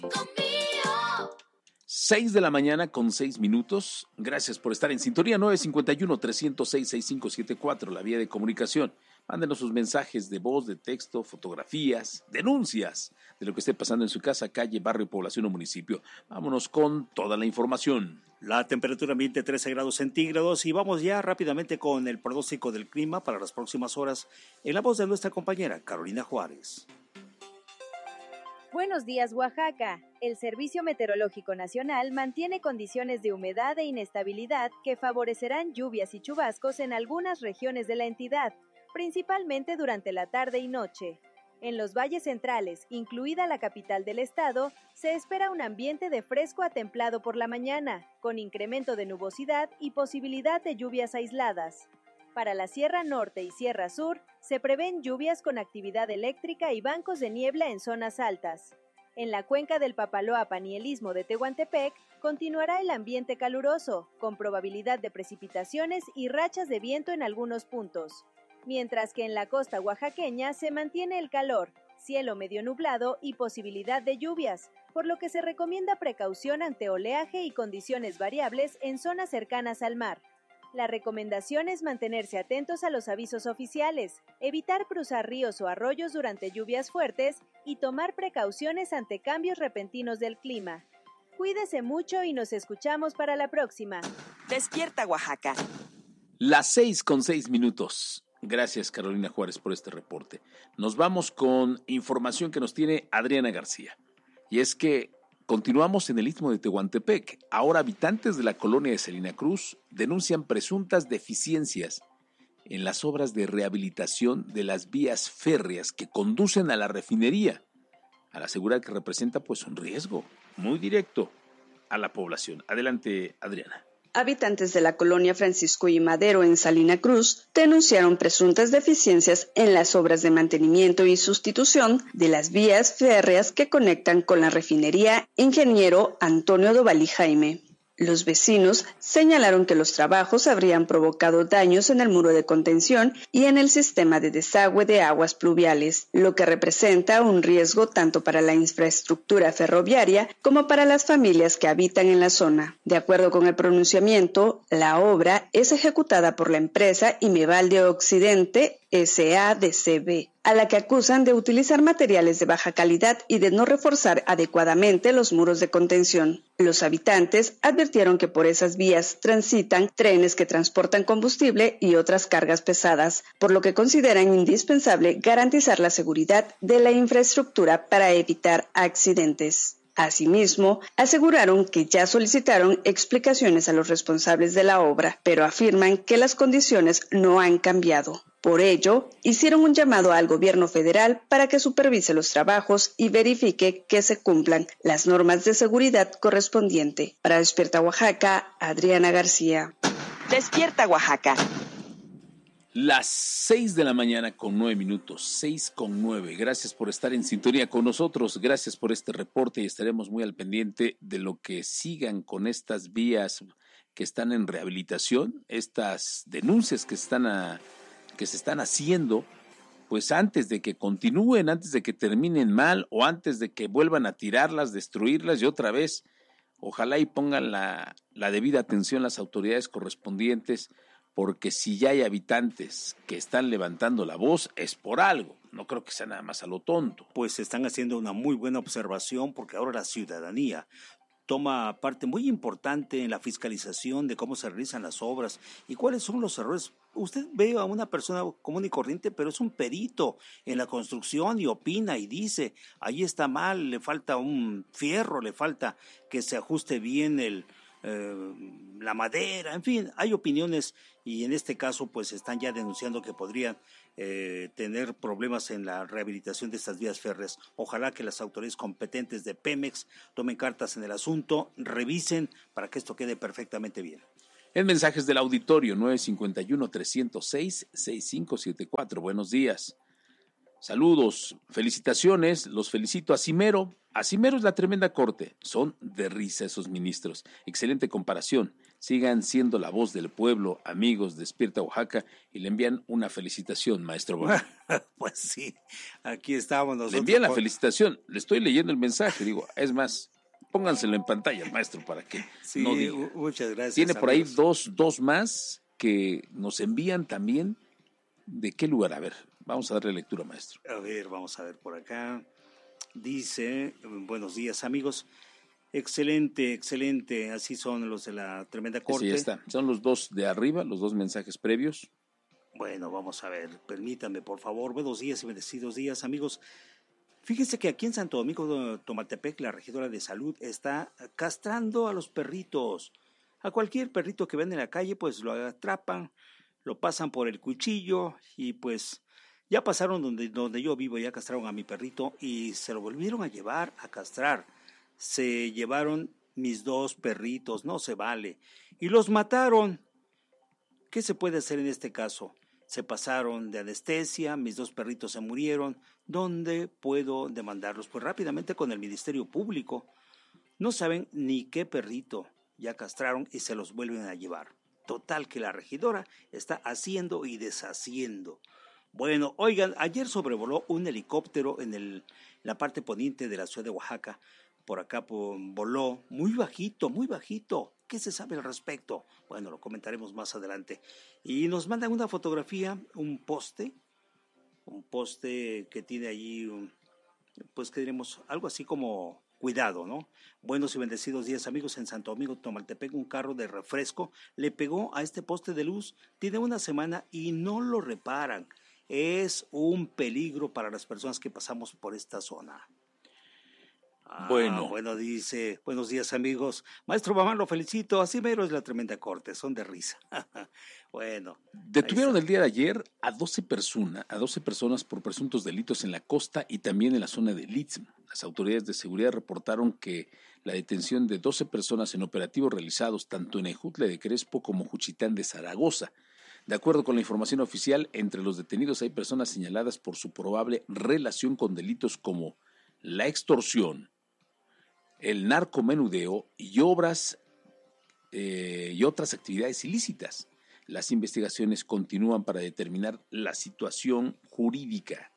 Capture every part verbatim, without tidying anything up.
Seis de la mañana con seis minutos. Gracias por estar en sintonía. Nueve cinco uno, tres cero seis, seis cinco siete cuatro, la vía de comunicación. Mándenos sus mensajes de voz, de texto, fotografías, denuncias de lo que esté pasando en su casa, calle, barrio, población o municipio. Vámonos con toda la información. La temperatura ambiente trece grados centígrados y vamos ya rápidamente con el pronóstico del clima para las próximas horas en la voz de nuestra compañera Carolina Juárez. Buenos días, Oaxaca. El Servicio Meteorológico Nacional mantiene condiciones de humedad e inestabilidad que favorecerán lluvias y chubascos en algunas regiones de la entidad, principalmente durante la tarde y noche. En los valles centrales, incluida la capital del estado, se espera un ambiente de fresco a templado por la mañana, con incremento de nubosidad y posibilidad de lluvias aisladas. Para la Sierra Norte y Sierra Sur, se prevén lluvias con actividad eléctrica y bancos de niebla en zonas altas. En la cuenca del Papaloapan y el istmo de Tehuantepec, continuará el ambiente caluroso, con probabilidad de precipitaciones y rachas de viento en algunos puntos. Mientras que en la costa oaxaqueña se mantiene el calor, cielo medio nublado y posibilidad de lluvias, por lo que se recomienda precaución ante oleaje y condiciones variables en zonas cercanas al mar. La recomendación es mantenerse atentos a los avisos oficiales, evitar cruzar ríos o arroyos durante lluvias fuertes y tomar precauciones ante cambios repentinos del clima. Cuídese mucho y nos escuchamos para la próxima. Despierta, Oaxaca. Las seis con seis minutos. Gracias, Carolina Juárez, por este reporte. Nos vamos con información que nos tiene Adriana García. Y es que continuamos en el istmo de Tehuantepec. Ahora habitantes de la colonia de Salina Cruz denuncian presuntas deficiencias en las obras de rehabilitación de las vías férreas que conducen a la refinería, al asegurar que representa pues un riesgo muy directo a la población. Adelante, Adriana. Habitantes de la colonia Francisco y Madero en Salina Cruz denunciaron presuntas deficiencias en las obras de mantenimiento y sustitución de las vías férreas que conectan con la refinería Ingeniero Antonio Dovalí Jaime. Los vecinos señalaron que los trabajos habrían provocado daños en el muro de contención y en el sistema de desagüe de aguas pluviales, lo que representa un riesgo tanto para la infraestructura ferroviaria como para las familias que habitan en la zona. De acuerdo con el pronunciamiento, la obra es ejecutada por la empresa Imeval de Occidente S A D C B, a la que acusan de utilizar materiales de baja calidad y de no reforzar adecuadamente los muros de contención. Los habitantes advirtieron que por esas vías transitan trenes que transportan combustible y otras cargas pesadas, por lo que consideran indispensable garantizar la seguridad de la infraestructura para evitar accidentes. Asimismo, aseguraron que ya solicitaron explicaciones a los responsables de la obra, pero afirman que las condiciones no han cambiado. Por ello, hicieron un llamado al gobierno federal para que supervise los trabajos y verifique que se cumplan las normas de seguridad correspondiente. Para Despierta Oaxaca, Adriana García. Despierta, Oaxaca. Las seis de la mañana con nueve minutos, seis con nueve. Gracias por estar en sintonía con nosotros, gracias por este reporte y estaremos muy al pendiente de lo que sigan con estas vías que están en rehabilitación, estas denuncias que están a, que se están haciendo, pues antes de que continúen, antes de que terminen mal o antes de que vuelvan a tirarlas, destruirlas y otra vez, ojalá y pongan la, la debida atención las autoridades correspondientes, porque si ya hay habitantes que están levantando la voz, es por algo. No creo que sea nada más a lo tonto. Pues están haciendo una muy buena observación porque ahora la ciudadanía toma parte muy importante en la fiscalización de cómo se realizan las obras y cuáles son los errores. Usted ve a una persona común y corriente, pero es un perito en la construcción y opina y dice, ahí está mal, le falta un fierro, le falta que se ajuste bien el... Eh, la madera, en fin, hay opiniones y en este caso pues están ya denunciando que podrían eh, tener problemas en la rehabilitación de estas vías férreas. Ojalá que las autoridades competentes de Pemex tomen cartas en el asunto, revisen para que esto quede perfectamente bien. En mensajes del auditorio nueve cinco uno, tres cero seis, seis cinco siete cuatro. Buenos días. Saludos, felicitaciones, los felicito a Cimero. A Cimero es la tremenda corte. Son de risa esos ministros. Excelente comparación. Sigan siendo la voz del pueblo, amigos, Despierta Oaxaca, y le envían una felicitación, maestro Bamán. Pues sí, aquí estamos nosotros. Le envían la con... felicitación, le estoy leyendo el mensaje, digo, es más, pónganselo en pantalla, maestro, para que sí, no diga. Muchas gracias. Tiene por ahí amigos. dos, dos más que nos envían también. ¿De qué lugar? A ver, vamos a darle lectura, maestro. A ver, vamos a ver por acá. Dice, buenos días, amigos. Excelente, excelente. Así son los de la Tremenda Corte. Sí, ya está. Son los dos de arriba, los dos mensajes previos. Bueno, vamos a ver. Permítanme, por favor. Buenos días y bendecidos días, amigos. Fíjense que aquí en Santo Domingo Tomaltepec, la regidora de salud está castrando a los perritos. A cualquier perrito que ven en la calle, pues lo atrapan, lo pasan por el cuchillo y pues ya pasaron donde, donde yo vivo, ya castraron a mi perrito y se lo volvieron a llevar a castrar. Se llevaron mis dos perritos, no se vale. Y los mataron. ¿Qué se puede hacer en este caso? Se pasaron de anestesia, mis dos perritos se murieron. ¿Dónde puedo demandarlos? Pues rápidamente con el Ministerio Público. No saben ni qué perrito ya castraron y se los vuelven a llevar. Total que la regidora está haciendo y deshaciendo. Bueno, oigan, ayer sobrevoló un helicóptero en el, la parte poniente de la ciudad de Oaxaca. Por acá por, voló muy bajito, muy bajito. ¿Qué se sabe al respecto? Bueno, lo comentaremos más adelante. Y nos mandan una fotografía, un poste, un poste que tiene allí, un, pues que diremos, algo así como cuidado, ¿no? Buenos y bendecidos días, amigos. En Santo Domingo Tomaltepec, un carro de refresco le pegó a este poste de luz. Tiene una semana y no lo reparan. Es un peligro para las personas que pasamos por esta zona. Ah, bueno. Bueno, dice, buenos días, amigos. Maestro Bamán, lo felicito. Así mero es la Tremenda Corte, son de risa. Bueno. Detuvieron el día de ayer a doce personas, a doce personas por presuntos delitos en la costa y también en la zona del Istmo. Las autoridades de seguridad reportaron que la detención de doce personas en operativos realizados tanto en Ejutla de Crespo como Juchitán de Zaragoza. De acuerdo con la información oficial, entre los detenidos hay personas señaladas por su probable relación con delitos como la extorsión, el narcomenudeo y obras eh, y otras actividades ilícitas. Las investigaciones continúan para determinar la situación jurídica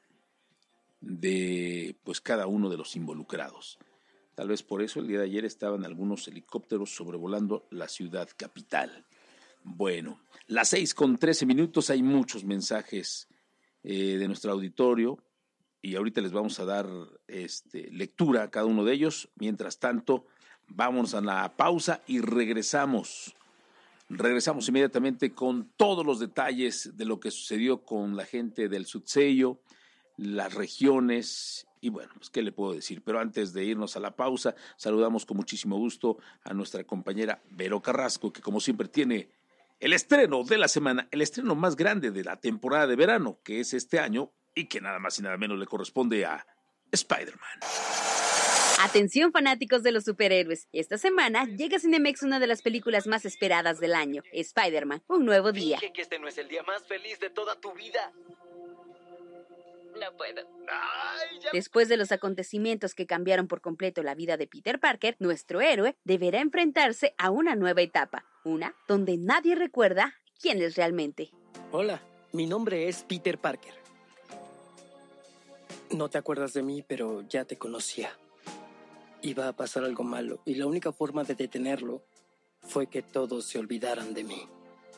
de pues cada uno de los involucrados. Tal vez por eso el día de ayer estaban algunos helicópteros sobrevolando la ciudad capital. Bueno, las seis con trece minutos, hay muchos mensajes eh, de nuestro auditorio. Y ahorita les vamos a dar este, lectura a cada uno de ellos. Mientras tanto, vamos a la pausa y regresamos. Regresamos inmediatamente con todos los detalles de lo que sucedió con la gente del Sutseyo, las regiones y bueno, pues qué le puedo decir. Pero antes de irnos a la pausa, saludamos con muchísimo gusto a nuestra compañera Vero Carrasco, que como siempre tiene el estreno de la semana, el estreno más grande de la temporada de verano, que es este año, y que nada más y nada menos le corresponde a Spider-Man. Atención fanáticos de los superhéroes, esta semana llega a Cinemex una de las películas más esperadas del año, Spider-Man, un nuevo día. Dije que este no es el día más feliz de toda tu vida. No puedo. Ay, ya... Después de los acontecimientos que cambiaron por completo la vida de Peter Parker, nuestro héroe deberá enfrentarse a una nueva etapa, una donde nadie recuerda quién es realmente. Hola, mi nombre es Peter Parker. No te acuerdas de mí, pero ya te conocía. Iba a pasar algo malo, y la única forma de detenerlo fue que todos se olvidaran de mí.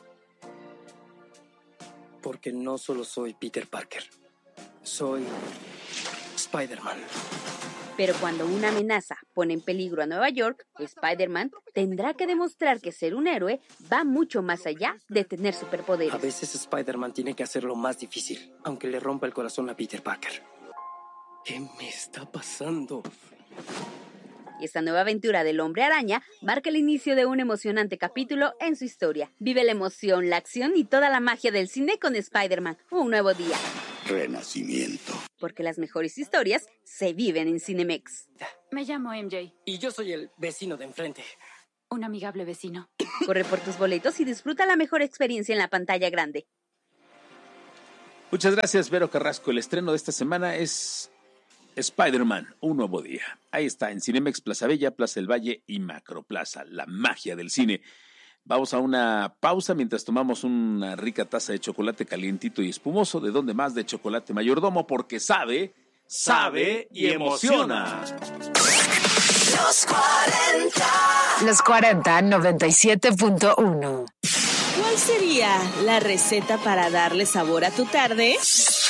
Porque no solo soy Peter Parker, soy Spider-Man. Pero cuando una amenaza pone en peligro a Nueva York, Spider-Man tendrá que demostrar que ser un héroe va mucho más allá de tener superpoderes. A veces Spider-Man tiene que hacerlo más difícil, aunque le rompa el corazón a Peter Parker. ¿Qué me está pasando? Esta nueva aventura del Hombre Araña marca el inicio de un emocionante capítulo en su historia. Vive la emoción, la acción y toda la magia del cine con Spider-Man, un nuevo día. Renacimiento. Porque las mejores historias se viven en Cinemex. Me llamo M J. Y yo soy el vecino de enfrente. Un amigable vecino. Corre por tus boletos y disfruta la mejor experiencia en la pantalla grande. Muchas gracias, Vero Carrasco. El estreno de esta semana es Spider-Man, un nuevo día. Ahí está, en Cinemex, Plaza Bella, Plaza del Valle y Macroplaza, la magia del cine. Vamos a una pausa mientras tomamos una rica taza de chocolate calientito y espumoso. ¿De dónde más? De Chocolate Mayordomo, porque sabe, sabe y emociona. Los cuarenta. Los cuarenta, noventa y siete punto uno. ¿Cuál sería la receta para darle sabor a tu tarde?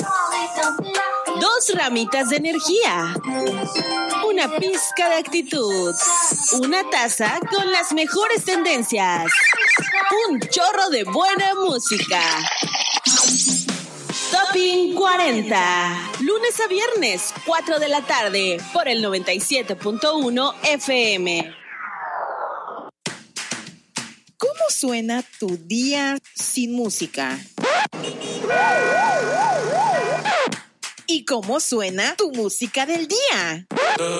Dos ramitas de energía, una pizca de actitud, una taza con las mejores tendencias, un chorro de buena música. Topping cuarenta, lunes a viernes, cuatro de la tarde, por el noventa y siete punto uno F M. ¿Cómo suena tu día sin música? ¿Y cómo suena tu música del día?